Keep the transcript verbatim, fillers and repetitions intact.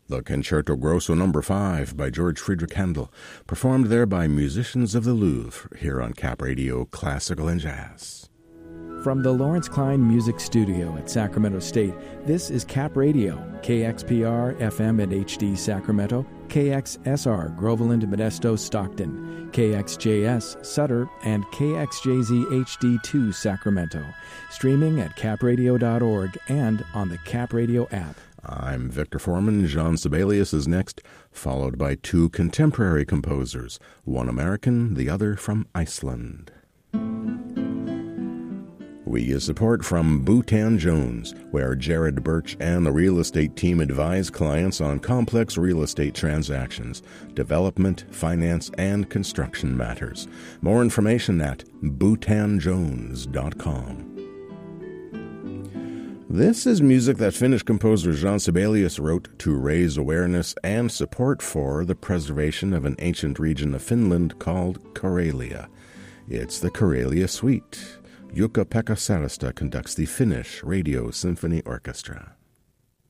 The Concerto Grosso Number five by George Friedrich Handel, performed there by musicians of the Louvre, here on Cap Radio Classical and Jazz. From the Lawrence Klein Music Studio at Sacramento State, this is Cap Radio, K X P R F M and H D Sacramento, K X S R Groveland, Modesto, Stockton, K X J S Sutter, and K X J Z H D two Sacramento. Streaming at cap radio dot org and on the Cap Radio app. I'm Victor Foreman. Jean Sibelius is next, followed by two contemporary composers, one American, the other from Iceland. We get support from Bhutan Jones, where Jared Birch and the real estate team advise clients on complex real estate transactions, development, finance, and construction matters. More information at bhutan jones dot com. This is music that Finnish composer Jean Sibelius wrote to raise awareness and support for the preservation of an ancient region of Finland called Karelia. It's the Karelia Suite. Jukka-Pekka Sarasta conducts the Finnish Radio Symphony Orchestra.